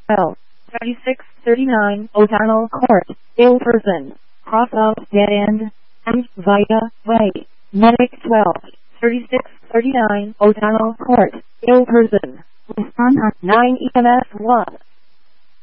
12, 3639 O'Donnell Court, Ilperson, cross out dead end, and via way, medic 12, 3639 O'Donnell Court, Ilperson, respond on 9 EMS 1.